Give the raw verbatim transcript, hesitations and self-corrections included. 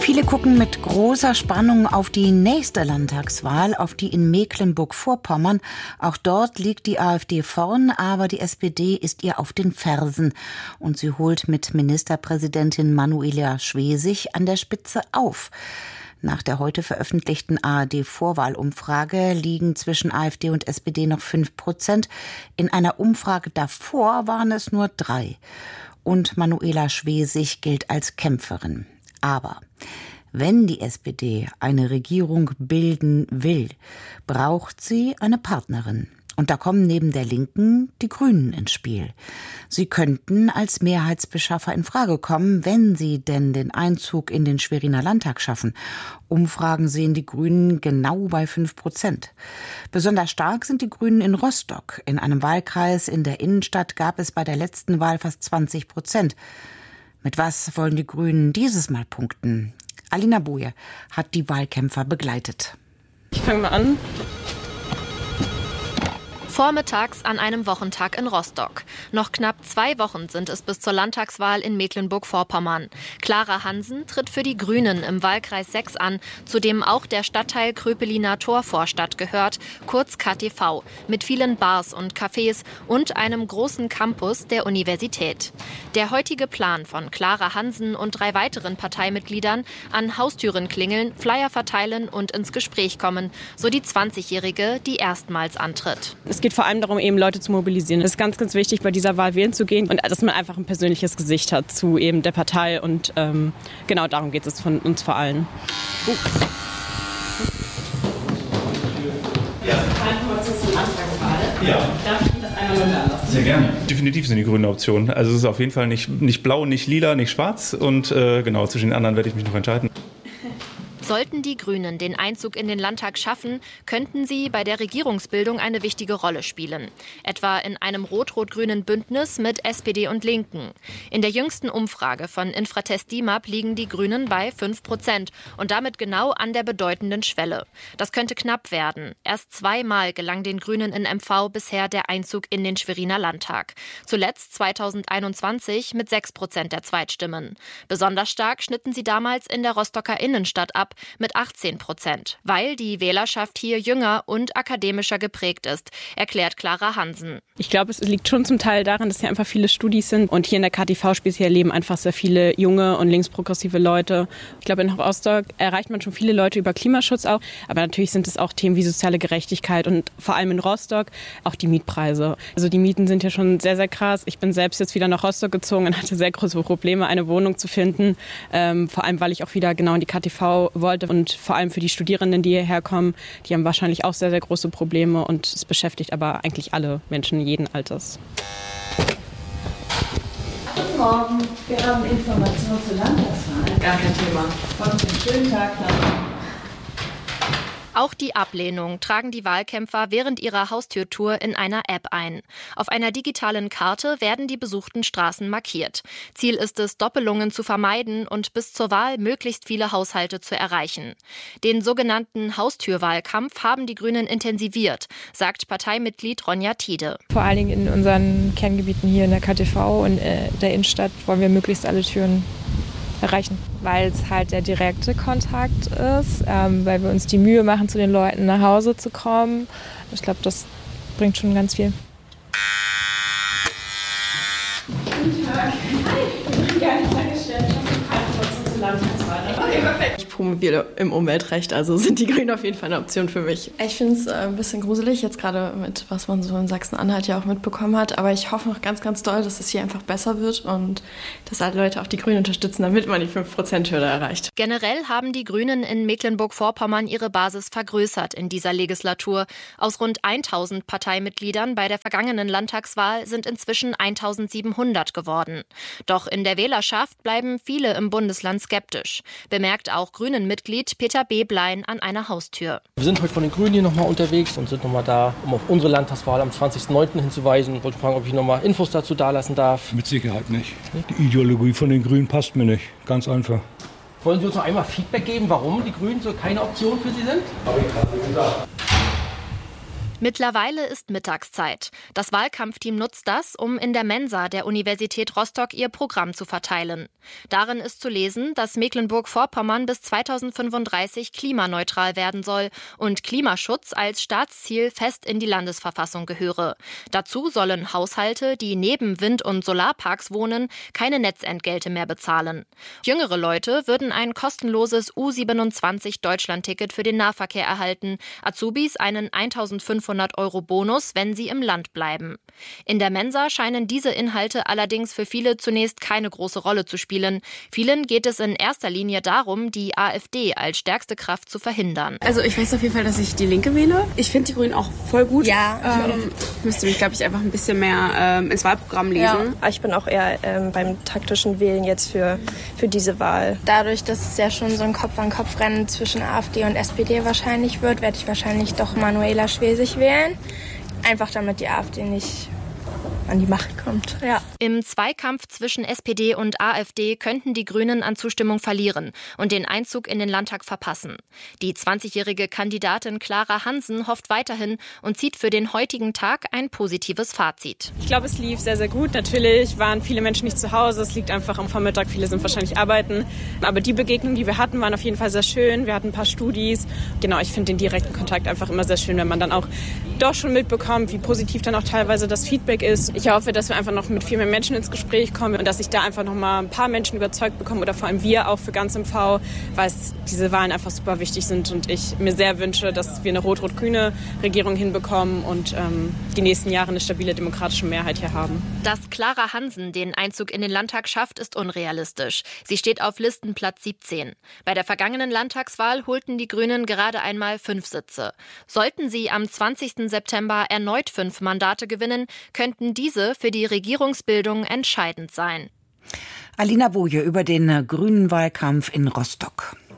Viele gucken mit großer Spannung auf die nächste Landtagswahl, auf die in Mecklenburg-Vorpommern. Auch dort liegt die AfD vorn, aber die S P D ist ihr auf den Fersen. Und sie holt mit Ministerpräsidentin Manuela Schwesig an der Spitze auf. Nach der heute veröffentlichten A R D-Vorwahlumfrage liegen zwischen AfD und S P D noch fünf Prozent. In einer Umfrage davor waren es nur drei. Und Manuela Schwesig gilt als Kämpferin. Aber wenn die S P D eine Regierung bilden will, braucht sie eine Partnerin. Und da kommen neben der Linken die Grünen ins Spiel. Sie könnten als Mehrheitsbeschaffer in Frage kommen, wenn sie denn den Einzug in den Schweriner Landtag schaffen. Umfragen sehen die Grünen genau bei fünf Prozent. Besonders stark sind die Grünen in Rostock. In einem Wahlkreis in der Innenstadt gab es bei der letzten Wahl fast zwanzig Prozent. Mit was wollen die Grünen dieses Mal punkten? Alina Boje hat die Wahlkämpfer begleitet. Ich fange mal an. Vormittags an einem Wochentag in Rostock. Noch knapp zwei Wochen sind es bis zur Landtagswahl in Mecklenburg-Vorpommern. Clara Hansen tritt für die Grünen im Wahlkreis sechs an, zu dem auch der Stadtteil Kröpeliner Torvorstadt gehört, kurz K T V, mit vielen Bars und Cafés und einem großen Campus der Universität. Der heutige Plan von Clara Hansen und drei weiteren Parteimitgliedern: an Haustüren klingeln, Flyer verteilen und ins Gespräch kommen, so die zwanzigjährige, die erstmals antritt. Es geht vor allem darum, eben Leute zu mobilisieren. Es ist ganz, ganz wichtig, bei dieser Wahl wählen zu gehen und dass man einfach ein persönliches Gesicht hat zu eben der Partei. Und ähm, genau darum geht es von uns vor allem. Uh. Ja. Information zur Landtagswahl. Ja. Darf ich Ihnen das einmal runterlassen? Sehr gerne. Definitiv sind die Grünen eine Option. Also es ist auf jeden Fall nicht, nicht blau, nicht lila, nicht schwarz. Und äh, genau, zwischen den anderen werde ich mich noch entscheiden. Sollten die Grünen den Einzug in den Landtag schaffen, könnten sie bei der Regierungsbildung eine wichtige Rolle spielen. Etwa in einem rot-rot-grünen Bündnis mit S P D und Linken. In der jüngsten Umfrage von Infratest D I M A P liegen die Grünen bei fünf Prozent und damit genau an der bedeutenden Schwelle. Das könnte knapp werden. Erst zweimal gelang den Grünen in M V bisher der Einzug in den Schweriner Landtag. Zuletzt zweitausendeinundzwanzig mit sechs Prozent der Zweitstimmen. Besonders stark schnitten sie damals in der Rostocker Innenstadt ab, mit achtzehn Prozent, weil die Wählerschaft hier jünger und akademischer geprägt ist, erklärt Clara Hansen. Ich glaube, es liegt schon zum Teil daran, dass hier einfach viele Studis sind und hier in der K T V speziell leben einfach sehr viele junge und linksprogressive Leute. Ich glaube, in Rostock erreicht man schon viele Leute über Klimaschutz auch, aber natürlich sind es auch Themen wie soziale Gerechtigkeit und vor allem in Rostock auch die Mietpreise. Also die Mieten sind ja schon sehr, sehr krass. Ich bin selbst jetzt wieder nach Rostock gezogen und hatte sehr große Probleme, eine Wohnung zu finden, ähm, vor allem, weil ich auch wieder genau in die K T V wollte. Und vor allem für die Studierenden, die hierher kommen, die haben wahrscheinlich auch sehr, sehr große Probleme. Und es beschäftigt aber eigentlich alle Menschen jeden Alters. Guten Morgen, wir haben Informationen zur Landtagswahl. Gar kein Thema. Und einen schönen Tag noch. Auch die Ablehnung tragen die Wahlkämpfer während ihrer Haustürtour in einer App ein. Auf einer digitalen Karte werden die besuchten Straßen markiert. Ziel ist es, Doppelungen zu vermeiden und bis zur Wahl möglichst viele Haushalte zu erreichen. Den sogenannten Haustürwahlkampf haben die Grünen intensiviert, sagt Parteimitglied Ronja Tiede. Vor allen Dingen in unseren Kerngebieten hier in der K T V und äh, der Innenstadt wollen wir möglichst alle Türen erreichen, weil es halt der direkte Kontakt ist, ähm, weil wir uns die Mühe machen, zu den Leuten nach Hause zu kommen. Ich glaube, das bringt schon ganz viel. Guten Tag. Hi, ich bin gerne vorgestellt. Ich habe Informationen zur Landtagswahl. Okay, perfekt. Ich promoviere im Umweltrecht, also sind die Grünen auf jeden Fall eine Option für mich. Ich finde es äh, ein bisschen gruselig, jetzt gerade mit, was man so in Sachsen-Anhalt ja auch mitbekommen hat, aber ich hoffe noch ganz, ganz doll, dass es hier einfach besser wird und dass alle Leute auch die Grünen unterstützen, damit man die fünf Prozent Hürde erreicht. Generell haben die Grünen in Mecklenburg-Vorpommern ihre Basis vergrößert in dieser Legislatur. Aus rund tausend Parteimitgliedern bei der vergangenen Landtagswahl sind inzwischen eintausendsiebenhundert geworden. Doch in der Wählerschaft bleiben viele im Bundesland skeptisch, bemerkt auch Grünen-Mitglied Peter Beblein an einer Haustür. Wir sind heute von den Grünen hier nochmal unterwegs und sind nochmal da, um auf unsere Landtagswahl am zwanzigsten neunten hinzuweisen. Ich wollte fragen, ob ich nochmal Infos dazu dalassen darf. Mit Sicherheit nicht. Die Ideologie von den Grünen passt mir nicht. Ganz einfach. Wollen Sie uns noch einmal Feedback geben, warum die Grünen so keine Option für Sie sind? Habe ich gerade gesagt. Mittlerweile ist Mittagszeit. Das Wahlkampfteam nutzt das, um in der Mensa der Universität Rostock ihr Programm zu verteilen. Darin ist zu lesen, dass Mecklenburg-Vorpommern bis zweitausendfünfunddreißig klimaneutral werden soll und Klimaschutz als Staatsziel fest in die Landesverfassung gehöre. Dazu sollen Haushalte, die neben Wind- und Solarparks wohnen, keine Netzentgelte mehr bezahlen. Jüngere Leute würden ein kostenloses U siebenundzwanzig Deutschland-Ticket für den Nahverkehr erhalten, Azubis einen eintausendfünfhundert Euro Bonus, wenn sie im Land bleiben. In der Mensa scheinen diese Inhalte allerdings für viele zunächst keine große Rolle zu spielen. Vielen geht es in erster Linie darum, die AfD als stärkste Kraft zu verhindern. Also ich weiß auf jeden Fall, dass ich die Linke wähle. Ich finde die Grünen auch voll gut. Ja. Ähm, müsste mich, glaube ich, einfach ein bisschen mehr ähm, ins Wahlprogramm lesen. Ja. Ich bin auch eher ähm, beim taktischen Wählen jetzt für, für diese Wahl. Dadurch, dass es ja schon so ein Kopf-an-Kopf-Rennen zwischen AfD und S P D wahrscheinlich wird, werde ich wahrscheinlich doch Manuela Schwesig wählen. Einfach damit die AfD nicht an die Macht kommt. Ja. Im Zweikampf zwischen S P D und AfD könnten die Grünen an Zustimmung verlieren und den Einzug in den Landtag verpassen. Die zwanzigjährige Kandidatin Clara Hansen hofft weiterhin und zieht für den heutigen Tag ein positives Fazit. Ich glaube, es lief sehr, sehr gut. Natürlich waren viele Menschen nicht zu Hause. Es liegt einfach am Vormittag. Viele sind wahrscheinlich arbeiten. Aber die Begegnungen, die wir hatten, waren auf jeden Fall sehr schön. Wir hatten ein paar Studis. Genau, ich finde den direkten Kontakt einfach immer sehr schön, wenn man dann auch doch schon mitbekommt, wie positiv dann auch teilweise das Feedback ist. Ich hoffe, dass wir einfach noch mit viel mehr Menschen ins Gespräch kommen und dass ich da einfach noch mal ein paar Menschen überzeugt bekomme oder vor allem wir auch für ganz M V, weil es, diese Wahlen einfach super wichtig sind und ich mir sehr wünsche, dass wir eine rot-rot-grüne Regierung hinbekommen und ähm, die nächsten Jahre eine stabile demokratische Mehrheit hier haben. Dass Clara Hansen den Einzug in den Landtag schafft, ist unrealistisch. Sie steht auf Listenplatz siebzehn. Bei der vergangenen Landtagswahl holten die Grünen gerade einmal fünf Sitze. Sollten sie am zwanzigsten September erneut fünf Mandate gewinnen, könnten diese für die Regierungsbildung entscheidend sein. Alina Boje über den grünen Wahlkampf in Rostock.